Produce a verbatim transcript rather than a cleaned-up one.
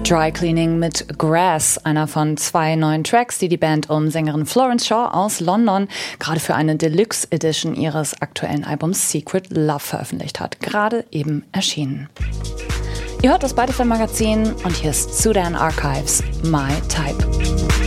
Dry Cleaning mit Grass, einer von zwei neuen Tracks, die die Band um Sängerin Florence Shaw aus London gerade für eine Deluxe Edition ihres aktuellen Albums Secret Love veröffentlicht hat. Gerade eben erschienen. Ihr hört das Beide Magazin und hier ist Sudan Archives, My Type.